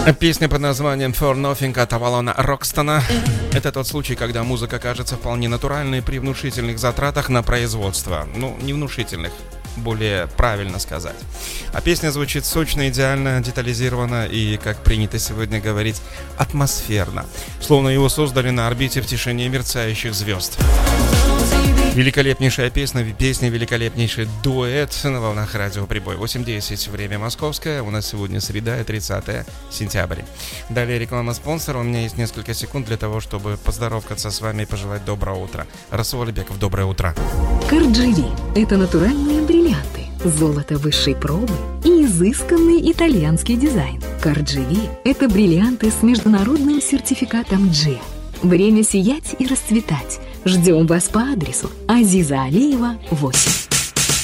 Песня под названием For Nothing от Авалона Рокстона. Это тот случай, когда музыка кажется вполне натуральной при внушительных затратах на производство. Ну, не внушительных, более правильно сказать. А песня звучит сочно, идеально, детализированно и, как принято сегодня говорить, атмосферно. Словно его создали на орбите в тишине мерцающих звезд. Великолепнейшая песня, великолепнейший дуэт на волнах радио Прибой. 8:10, время московское. У нас сегодня среда, 30 сентября. Далее реклама спонсора. У меня есть несколько секунд для того, чтобы поздоровкаться с вами и пожелать доброго утра. Расул Алибеков, доброе утро. Кардживи – это натуральные бриллианты, золото высшей пробы и изысканный итальянский дизайн. Кардживи – это бриллианты с международным сертификатом G. Время сиять и расцветать. Ждем вас по адресу Азиза Алиева, 8.